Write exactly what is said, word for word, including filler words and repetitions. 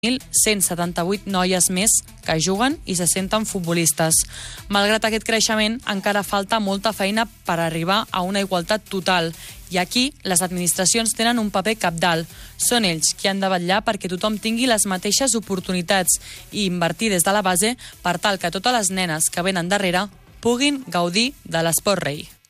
mil cent setanta-vuit noies més que juguen i se senten futbolistes. Malgrat aquest creixement, encara falta molta feina per arribar a una igualtat total. I aquí, les administracions tenen un paper cabdal. Són ells qui han de vetllar perquè tothom tingui les mateixes oportunitats i invertir des de la base per tal que totes les nenes que venen darrere puguin gaudir de l'esport rei.